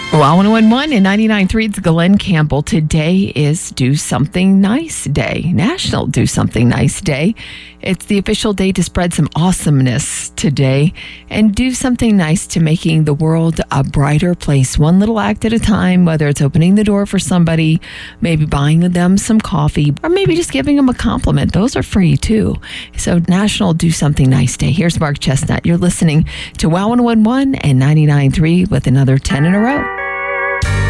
Well, 1011 and 99.3, it's Glenn Campbell. Today is Do Something Nice Day, National Do Something Nice Day. It's the official day to spread some awesomeness today and do something nice to making the world a brighter place, one little act at a time, whether it's opening the door for somebody, maybe buying them some coffee, or maybe just giving them a compliment. Those are free too. So National Do Something Nice Day. Here's Mark Chestnut. You're listening to Wow 1011 and 99.3 with another 10 in a row.